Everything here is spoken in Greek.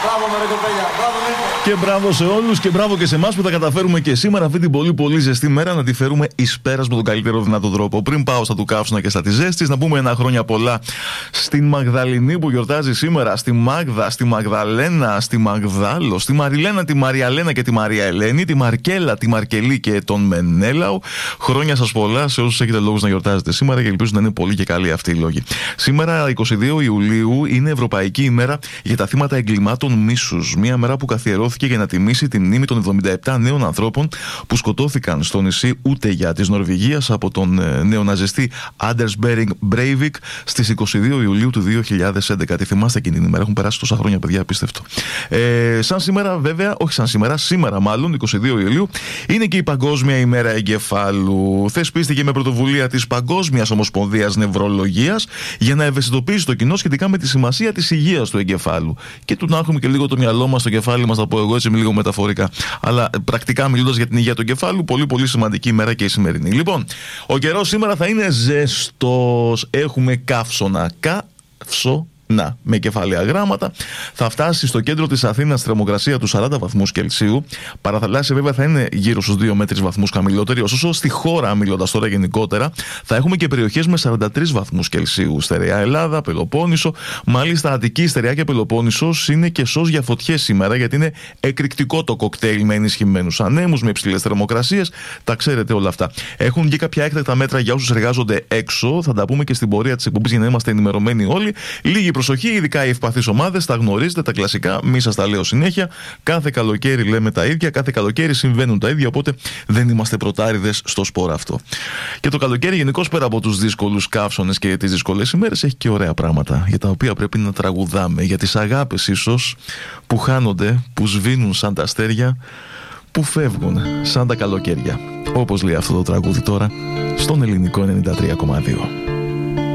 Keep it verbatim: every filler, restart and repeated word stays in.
Μπράβο, μωρέ κοπέλια. Μπράβο, Νίκο. Και μπράβο σε όλους και μπράβο και σε εμάς που θα καταφέρουμε και σήμερα αυτή την πολύ πολύ ζεστή μέρα να τη φέρουμε εις πέρας με τον καλύτερο δυνατό τρόπο. Πριν πάω στα του καύσωνα και στα της ζέστης, να πούμε ένα χρόνια πολλά στην Μαγδαληνή που γιορτάζει σήμερα, στη Μάγδα, στη Μαγδαλένα, στη Μαγδάλο, στη Μαριλένα, τη Μαριαλένα και τη Μαρία Ελένη, τη Μαρκέλα, τη Μαρκελή και τον Μενέλαο. Χρόνια σας πολλά σε όσους έχετε λόγους να γιορτάζετε σήμερα και ελπίζω να είναι πολύ και καλοί αυτοί οι λόγοι. Σήμερα, εικοστή δεύτερη Ιουλίου, είναι Ευρωπαϊκή ημέρα για τα θύματα εγκλημάτων μίσους. Μια μέρα που καθιερώθηκε για να τιμήσει τη μνήμη των εβδομήντα επτά νέων ανθρώπων που σκοτώθηκαν στο νησί Ούτεγια της Νορβηγίας από τον νεοναζιστή Άντερς Μπέρινγκ Μπρέιβικ στις εικοστή δεύτερη Ιουλίου του δύο χιλιάδες έντεκα. Τη θυμάστε εκείνη την ημέρα, έχουν περάσει τόσα χρόνια, παιδιά, απίστευτο. Ε, σαν σήμερα, βέβαια, όχι σαν σήμερα, σήμερα μάλλον, εικοστή δεύτερη Ιουλίου, είναι και η Παγκόσμια ημέρα εγκεφάλου. Θεσπίστηκε με πρωτοβουλία της Παγκόσμιας Ομοσπονδίας Νευρολογίας για να ευαισθητοποιήσει το κοινό σχετικά με τη σημασία της υγείας του εγκεφάλου. Και του να έχουμε και λίγο το μυαλό μας στο κεφάλι μας, θα πω εγώ έτσι με λίγο μεταφορικά. Αλλά πρακτικά μιλώντας για την υγεία του εγκεφάλου, πολύ πολύ σημαντική ημέρα και η σημερινή. Λοιπόν, ο καιρός σήμερα θα είναι ζεστός. Έχουμε καύσωνα. Καύσω. Να, με κεφαλαία γράμματα. Θα φτάσει στο κέντρο της Αθήνας θερμοκρασία του σαράντα βαθμούς Κελσίου. Παραθαλάσσια βέβαια θα είναι γύρω στους δύο με τρεις βαθμούς χαμηλότερη. Ωστόσο στη χώρα, μιλώντας τώρα γενικότερα, θα έχουμε και περιοχές με σαράντα τρεις βαθμούς Κελσίου. Στερεά Ελλάδα, Πελοπόννησο. Μάλιστα Αττική, Στερεά και Πελοπόννησος είναι και σως για φωτιές σήμερα, γιατί είναι εκρηκτικό το κοκτέιλ με ενισχυμένους ανέμους, με υψηλές θερμοκρασίες. Τα ξέρετε όλα αυτά. Έχουν και κάποια έκτακτα μέτρα για όσους εργάζονται έξω. Θα τα πούμε και στην πορεία της εκπομπής για να είμαστε ενημερωμένοι όλοι. Λίγη προσοχή, ειδικά οι ευπαθείς ομάδες, τα γνωρίζετε τα κλασικά, μη σας τα λέω συνέχεια. Κάθε καλοκαίρι λέμε τα ίδια, κάθε καλοκαίρι συμβαίνουν τα ίδια, οπότε δεν είμαστε πρωτάριδες στο σπόρο αυτό. Και το καλοκαίρι, γενικώς, πέρα από τους δύσκολους καύσωνες και τις δύσκολες ημέρες, έχει και ωραία πράγματα για τα οποία πρέπει να τραγουδάμε. Για τις αγάπες, ίσως, που χάνονται, που σβήνουν σαν τα αστέρια, που φεύγουν σαν τα καλοκαίρια. Όπως λέει αυτό το τραγούδι τώρα, στον Ελληνικό ενενήντα τρία κόμμα δύο.